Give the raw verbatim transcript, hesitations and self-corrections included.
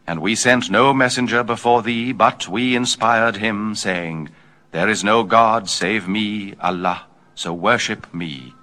And we sent no messenger before thee, but we inspired him, saying, There is no God save me, Allah, so worship me.